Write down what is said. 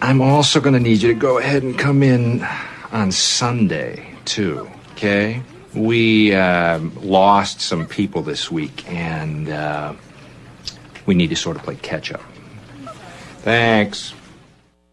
I'm also going to need you to go ahead and come in on Sunday, too, okay? We lost some people this week, and we need to sort of play catch-up. Thanks.